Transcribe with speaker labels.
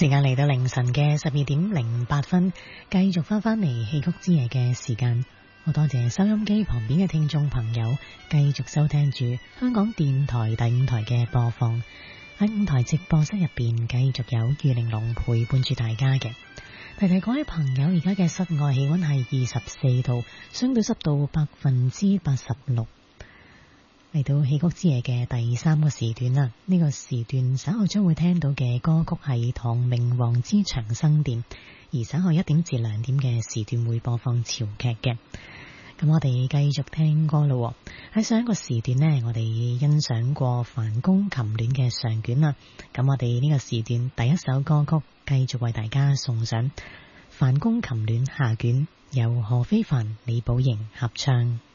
Speaker 1: 時間嚟到凌晨嘅12:08，繼續翻嚟戲曲之夜嘅時間。好多謝收音機旁邊嘅聽眾朋友，繼續收聽住香港電台第5台嘅播放。喺5台直播室入邊，繼續有余玲瓏陪伴住大家嘅。提提各位朋友，而家嘅室外氣溫係24度，相對濕度86%。嚟到戲曲之夜嘅第3個時段啦，呢個時段稍後將會聽到嘅歌曲係《唐明皇之長生殿》，而稍後1點至2點嘅時段會播放潮劇嘅。咁我哋繼續聽歌咯。喺上一個時段呢，我哋欣賞過范公琴戀嘅上卷啦。咁我哋呢個時段第一首歌曲繼續為大家送上范公琴戀下卷，由何非凡、李寶瑩合唱。